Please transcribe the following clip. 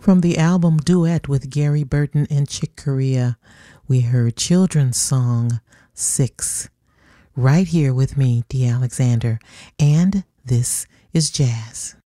From the album Duet with Gary Burton and Chick Corea, we heard children's song 6. Right here with me, Dee Alexander, and this is Jazz.